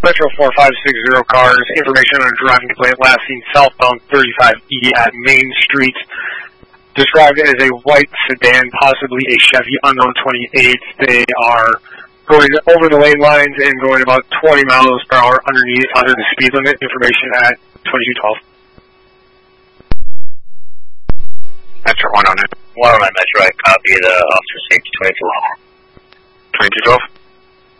Metro 4560 cars, information on a driving complaint last seen southbound 35E at Main Street. Described as a white sedan, possibly a Chevy unknown 28. They are going over the lane lines and going about 20 miles per hour under the speed limit. Information at 2212. Metro 1 on it. 1 on Metro, I copy the officer safety 2212. 2212.